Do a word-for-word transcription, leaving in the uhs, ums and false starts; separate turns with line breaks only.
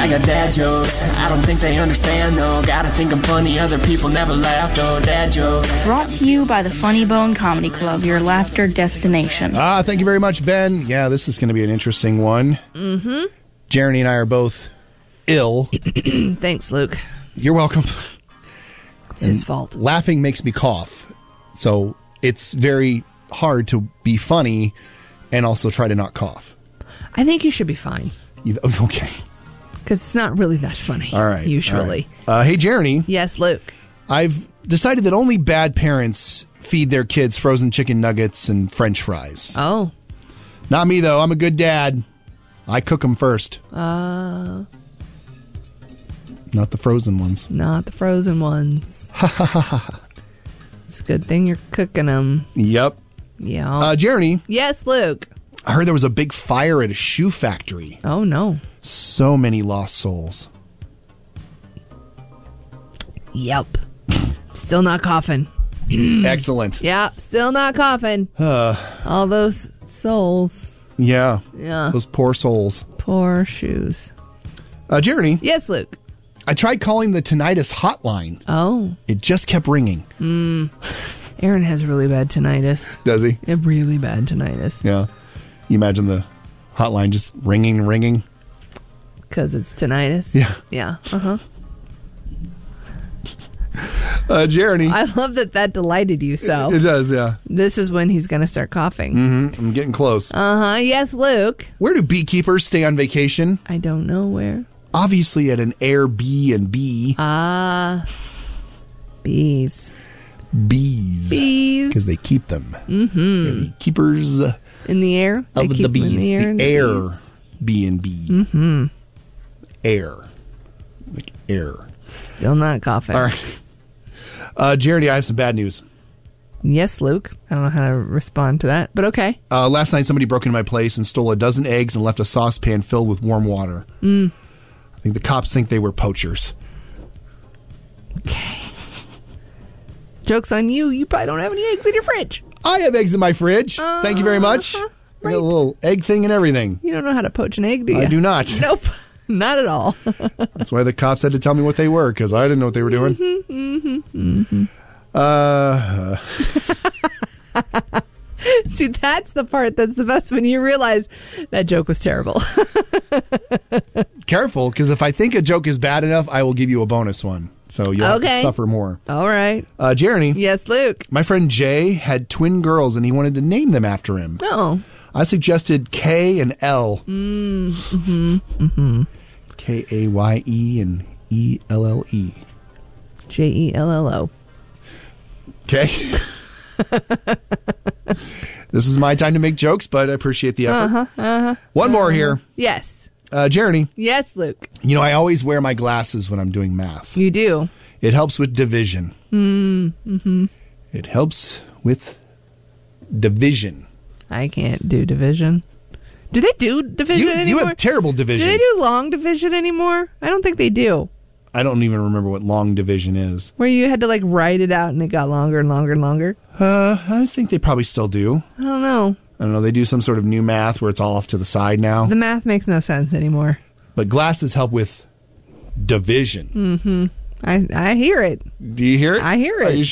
I got dad jokes, I don't think they understand though. Gotta think I'm funny, other people never laugh though. Dad jokes.
Brought to you by the Funny Bone Comedy Club, your laughter destination.
Ah, thank you very much, Ben. Yeah, this is going to be an interesting one.
Mm-hmm.
Jeremy and I are both ill.
Thanks, Luke.
You're welcome.
It's and his fault.
Laughing makes me cough. So it's very hard to be funny and also try to not cough.
I think you should be fine.
You, okay.
Because it's not really that funny.
All right.
Usually.
All right. Uh, hey, Jeremy.
Yes, Luke.
I've decided that only bad parents feed their kids frozen chicken nuggets and French fries.
Oh.
Not me, though. I'm a good dad. I cook them first.
Uh.
Not the frozen ones.
Not the frozen ones. Ha ha ha ha. It's a good thing you're cooking them.
Yep.
Yeah.
Uh, Jeremy.
Yes, Luke.
I heard there was a big fire at a shoe factory.
Oh, no.
So many lost souls.
Yep. Still not coughing.
Excellent.
Yeah, still not coughing.
Uh,
All those souls.
Yeah.
Yeah.
Those poor souls.
Poor shoes.
Uh, Jeremy.
Yes, Luke.
I tried calling the tinnitus hotline.
Oh.
It just kept ringing.
Mm. Aaron has really bad tinnitus.
Does he?
Yeah, really bad tinnitus.
Yeah. You imagine the hotline just ringing, ringing.
Because it's tinnitus?
Yeah.
Yeah. Uh-huh.
Uh, Jeremy.
I love that that delighted you so.
It does, yeah.
This is when he's going to start coughing.
Mm-hmm. I'm getting close.
Uh-huh. Yes, Luke.
Where do beekeepers stay on vacation?
I don't know where.
Obviously at an Airbnb.
Ah. Bees.
Bees.
Bees.
Because they keep them.
Mm-hmm.
They're the keepers
in the air?
Of
they
the bees.
In the air,
the
the
air
bees.
B and B.
Mm-hmm.
Air. Like air.
Still not coughing.
All right. Uh, Jeremy, I have some bad news.
Yes, Luke. I don't know how to respond to that, but okay.
Uh, last night, somebody broke into my place and stole a dozen eggs and left a saucepan filled with warm water.
Mm.
I think the cops think they were poachers.
Okay. Joke's on you. You probably don't have any eggs in your fridge.
I have eggs in my fridge. Uh, Thank you very much. Uh, right. I got a little egg thing and everything.
You don't know how to poach an egg, do you?
I do not.
Nope. Not at all.
That's why the cops had to tell me what they were, because I didn't know what they were doing.
Mm-hmm, mm-hmm.
Uh,
See, that's the part that's the best when you realize that joke was terrible.
Careful, because if I think a joke is bad enough, I will give you a bonus one. So you'll
okay.
have to suffer more.
All right.
Uh, Jeremy.
Yes, Luke.
My friend Jay had twin girls, and he wanted to name them after him.
Oh.
I suggested K and L.
Mm-hmm. Mm-hmm.
K A Y E and E L L E.
J E L L O.
Okay. This is my time to make jokes, but I appreciate the effort.
Uh-huh, uh-huh,
One
uh-huh.
more here.
Yes.
Uh, Jeremy.
Yes, Luke.
You know, I always wear my glasses when I'm doing math.
You do?
It helps with division.
Mm-hmm.
It helps with division.
I can't do division. Do they do division
you,
anymore?
You have terrible division.
Do they do long division anymore? I don't think they do.
I don't even remember what long division is.
Where you had to like write it out and it got longer and longer and longer?
Uh, I think they probably still do.
I don't know.
I don't know. They do some sort of new math where it's all off to the side now.
The math makes no sense anymore.
But glasses help with division.
Mm-hmm. I I hear it.
Do you hear it?
I hear it.
Are you